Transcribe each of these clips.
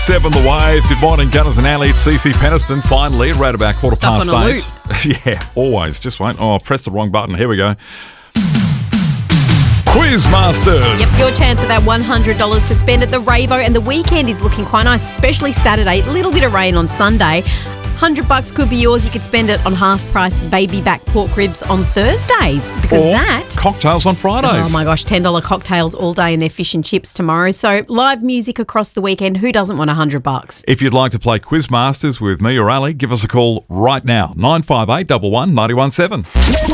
7 The Wave. Good morning, Gunners and Ali. It's CC Peniston. Finally, right about quarter Stuck past on a 8. Yeah, always. Just wait. Oh, I pressed the wrong button. Here we go. Quizmasters. Yep, your chance at that $100 to spend at the Ravo, and the weekend is looking quite nice, especially Saturday. A little bit of rain on Sunday. $100 could be yours. You could spend it on half-price baby back pork ribs on Thursdays, because Or that... cocktails on Fridays. Oh my gosh, $10 cocktails all day and their fish and chips tomorrow. So live music across the weekend. Who doesn't want $100? If you'd like to play Quizmasters with me or Ali, give us a call right now. 958 11 917.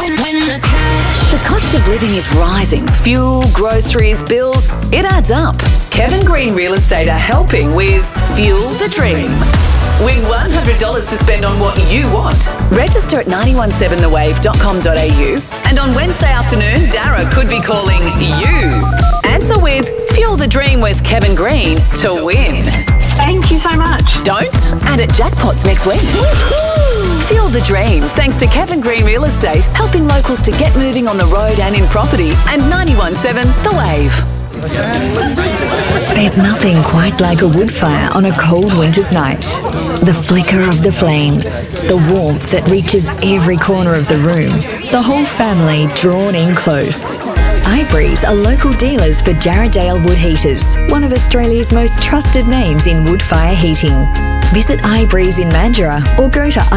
The cost of living is rising. Fuel, groceries, bills, it adds up. Kevin Green Real Estate are helping with Fuel the Dream. Win $100 to spend on what you want. Register at 917thewave.com.au, and on Wednesday afternoon, Dara could be calling you. Answer with Fuel the Dream with Kevin Green to win. Thank you so much. Don't? And at Jackpots next week. Fuel the Dream, thanks to Kevin Green Real Estate, helping locals to get moving on the road and in property, and 91.7 The Wave. There's nothing quite like a wood fire on a cold winter's night. The flicker of the flames, the warmth that reaches every corner of the room, the whole family drawn in close. iBreeze are local dealers for Jarrahdale Wood Heaters, one of Australia's most trusted names in wood fire heating. Visit iBreeze in Mandurah or go to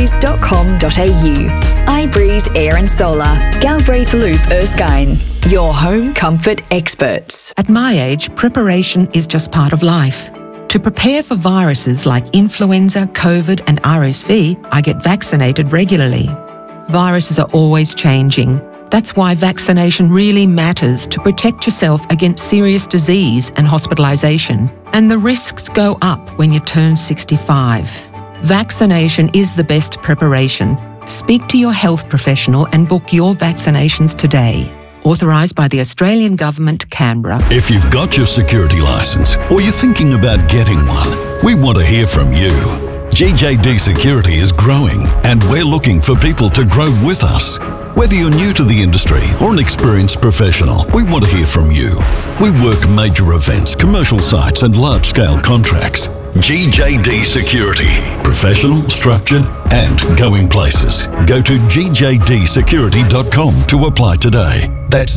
ibreeze.com.au. iBreeze Air and Solar, Galbraith Loop, Erskine. Your home comfort experts. At my age, preparation is just part of life. To prepare for viruses like influenza, COVID and RSV, I get vaccinated regularly. Viruses are always changing. That's why vaccination really matters to protect yourself against serious disease and hospitalisation. And the risks go up when you turn 65. Vaccination is the best preparation. Speak to your health professional and book your vaccinations today. Authorised by the Australian Government, Canberra. If you've got your security licence or you're thinking about getting one, we want to hear from you. GJD Security is growing and we're looking for people to grow with us. Whether you're new to the industry or an experienced professional, we want to hear from you. We work major events, commercial sites and large-scale contracts. GJD Security. Professional, structured and going places. Go to gjdsecurity.com to apply today. That's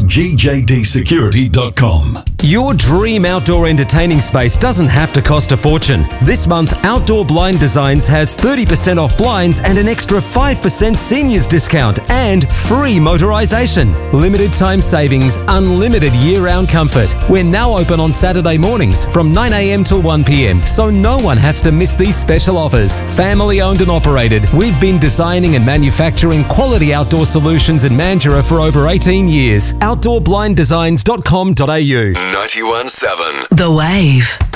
gjdsecurity.com. Your dream outdoor entertaining space doesn't have to cost a fortune. This month, Outdoor Blind Designs has 30% off blinds and an extra 5% seniors discount and free motorisation. Limited time savings, unlimited year-round comfort. We're now open on Saturday mornings from 9 a.m. till 1 p.m, so no one has to miss these special offers. Family owned and operated, we've been designing and manufacturing quality outdoor solutions in Mandurah for over 18 years. OutdoorBlindDesigns.com.au. 91.7 The Wave.